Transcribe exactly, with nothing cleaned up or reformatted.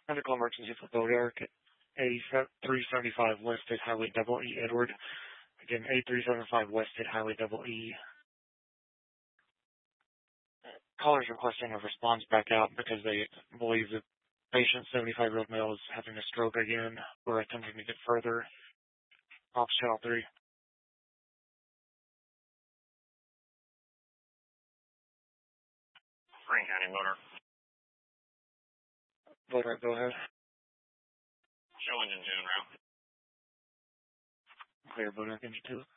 Medical emergency for Boat Eric, A three seventy-five West State Highway Double E Edward. Again, A three seventy-five West State Highway Double E. Callers requesting a response back out because they believe the patient, seventy-five-year-old male, is having a stroke again. We're attempting to get further. Ops Channel three. Spring County Motor. Motor, go ahead. Show engine two en route. Clear, Boat Eric, engine two.